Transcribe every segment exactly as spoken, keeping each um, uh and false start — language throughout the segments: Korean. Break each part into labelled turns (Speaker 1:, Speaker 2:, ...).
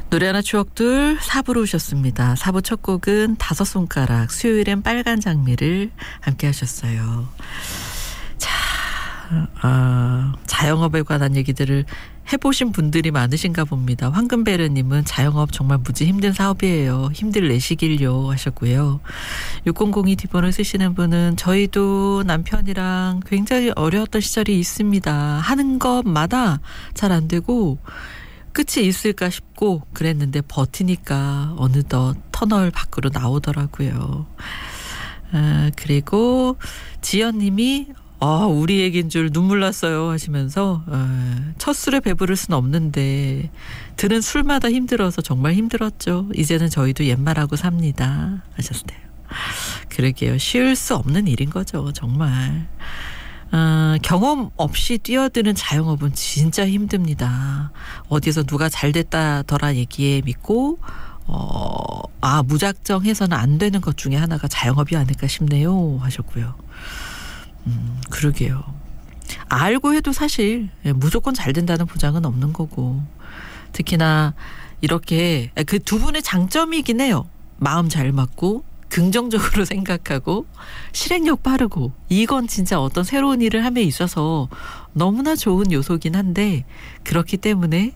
Speaker 1: 노래 하나 추억들 사 부로 오셨습니다. 사 부 첫 곡은 다섯 손가락, 수요일엔 빨간 장미를 함께 하셨어요. 자, 아, 자영업에 관한 얘기들을 해보신 분들이 많으신가 봅니다. 황금베르님은 자영업 정말 무지 힘든 사업이에요. 힘들 내시길요 하셨고요. 육공공이 뒷번호 쓰시는 분은 저희도 남편이랑 굉장히 어려웠던 시절이 있습니다. 하는 것마다 잘 안 되고 끝이 있을까 싶고 그랬는데 버티니까 어느덧 터널 밖으로 나오더라고요. 아, 그리고 지연님이 아, 우리 얘기인 줄 눈물 났어요 하시면서 아, 첫 술에 배부를 순 없는데 드는 술마다 힘들어서 정말 힘들었죠. 이제는 저희도 옛말하고 삽니다 하셨어요. 그러게요. 쉬울 수 없는 일인 거죠. 정말. 어, 경험 없이 뛰어드는 자영업은 진짜 힘듭니다. 어디서 누가 잘 됐다더라 얘기에 믿고 어, 아 무작정 해서는 안 되는 것 중에 하나가 자영업이 아닐까 싶네요 하셨고요. 음, 그러게요. 알고 해도 사실 무조건 잘 된다는 보장은 없는 거고 특히나 이렇게 그 두 분의 장점이긴 해요. 마음 잘 맞고 긍정적으로 생각하고 실행력 빠르고 이건 진짜 어떤 새로운 일을 함에 있어서 너무나 좋은 요소긴 한데 그렇기 때문에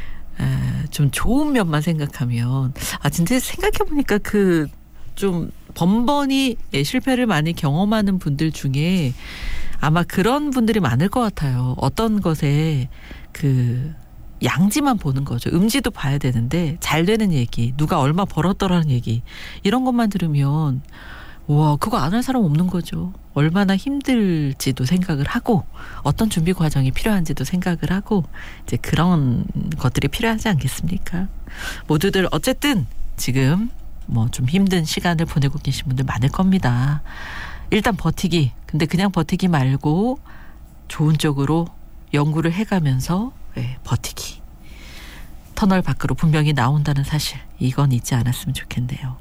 Speaker 1: 좀 좋은 면만 생각하면 아 진짜 생각해보니까 그 좀 번번이 실패를 많이 경험하는 분들 중에 아마 그런 분들이 많을 것 같아요. 어떤 것에 그 양지만 보는 거죠. 음지도 봐야 되는데 잘 되는 얘기, 누가 얼마 벌었더라는 얘기 이런 것만 들으면 와 그거 안 할 사람 없는 거죠. 얼마나 힘들지도 생각을 하고 어떤 준비 과정이 필요한지도 생각을 하고 이제 그런 것들이 필요하지 않겠습니까? 모두들 어쨌든 지금 뭐 좀 힘든 시간을 보내고 계신 분들 많을 겁니다. 일단 버티기. 근데 그냥 버티기 말고 좋은 쪽으로 연구를 해가면서 네, 버티기. 터널 밖으로 분명히 나온다는 사실 이건 잊지 않았으면 좋겠네요.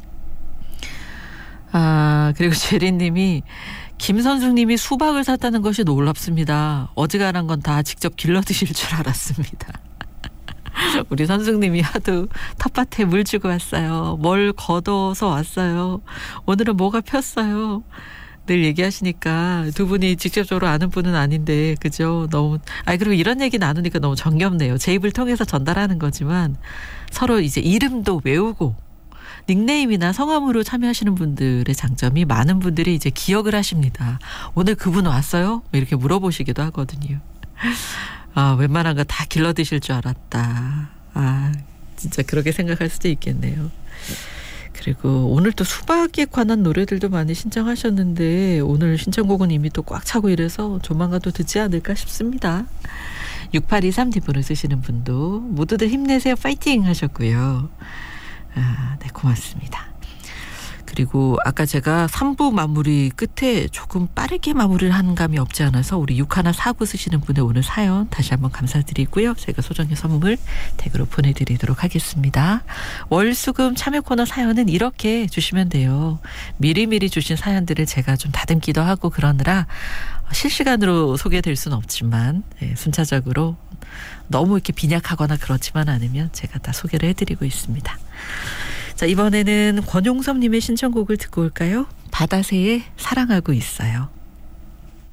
Speaker 1: 아 그리고 제리님이 김선숙님이 수박을 샀다는 것이 놀랍습니다. 어지간한 건 다 직접 길러 드실 줄 알았습니다. 우리 선숙님이 하도 텃밭에 물 주고 왔어요. 뭘 걷어서 왔어요. 오늘은 뭐가 폈어요. 늘 얘기하시니까 두 분이 직접적으로 아는 분은 아닌데 그죠? 너무 아 그리고 이런 얘기 나누니까 너무 정겹네요. 제 입을 통해서 전달하는 거지만 서로 이제 이름도 외우고 닉네임이나 성함으로 참여하시는 분들의 장점이 많은 분들이 이제 기억을 하십니다. 오늘 그분 왔어요? 이렇게 물어보시기도 하거든요. 아 웬만한 거 다 길러 드실 줄 알았다. 아 진짜 그렇게 생각할 수도 있겠네요. 그리고 오늘 또 수박에 관한 노래들도 많이 신청하셨는데 오늘 신청곡은 이미 또 꽉 차고 이래서 조만간 또 듣지 않을까 싶습니다. 육팔이삼 뒷번호 쓰시는 분도 모두들 힘내세요 파이팅 하셨고요. 아, 네 고맙습니다. 그리고 아까 제가 삼 부 마무리 끝에 조금 빠르게 마무리를 한 감이 없지 않아서 우리 육일사 부 쓰시는 분의 오늘 사연 다시 한번 감사드리고요. 제가 소정의 선물 댁으로 보내드리도록 하겠습니다. 월수금 참여 코너 사연은 이렇게 주시면 돼요. 미리미리 주신 사연들을 제가 좀 다듬기도 하고 그러느라 실시간으로 소개될 수는 없지만 네, 순차적으로 너무 이렇게 빈약하거나 그렇지만 않으면 제가 다 소개를 해드리고 있습니다. 자 이번에는 권용섭님의 신청곡을 듣고 올까요? 바다새의 사랑하고 있어요.